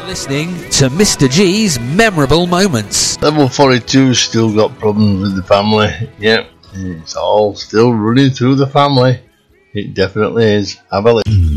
Listening to Mr. G's memorable moments. Level 42's still got problems with the family. Yep, it's all still running through the family. It definitely is. Have a listen.